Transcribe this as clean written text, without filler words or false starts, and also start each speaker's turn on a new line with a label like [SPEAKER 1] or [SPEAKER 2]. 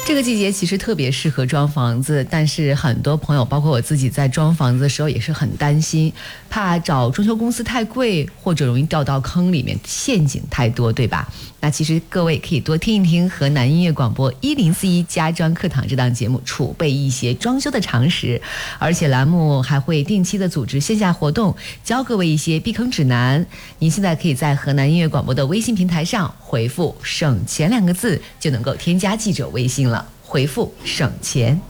[SPEAKER 1] 这个季节其实特别适合装房子，但是很多朋友，包括我自己，在装房子的时候也是很担心，怕找装修公司太贵，或者容易掉到坑里面，陷阱太多，对吧？那其实各位可以多听一听河南音乐广播1041家装课堂这档节目，储备一些装修的常识，而且栏目还会定期的组织线下活动，教各位一些避坑指南。您现在可以在河南音乐广播的微信平台上回复"省钱"2个字，就能够添加记者微信了。回复"省钱"。